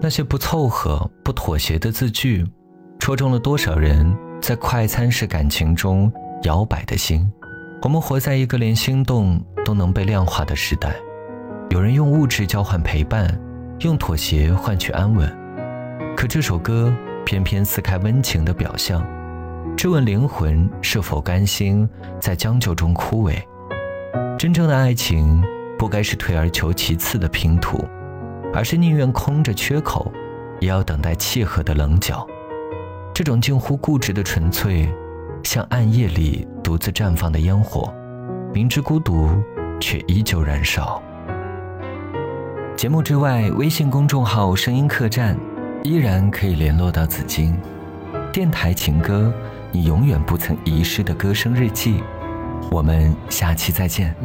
那些不凑合、不妥协的字句，戳中了多少人在快餐式感情中摇摆的心。我们活在一个连心动都能被量化的时代，有人用物质交换陪伴，用妥协换取安稳。可这首歌偏偏撕开温情的表象，质问灵魂是否甘心在将就中枯萎。真正的爱情不该是退而求其次的拼图，而是宁愿空着缺口，也要等待契合的棱角。这种近乎固执的纯粹，像暗夜里独自绽放的烟火，明知孤独却依旧燃烧。节目之外，微信公众号声音客栈依然可以联络到紫金。电台情歌，你永远不曾遗失的歌声日记。我们下期再见。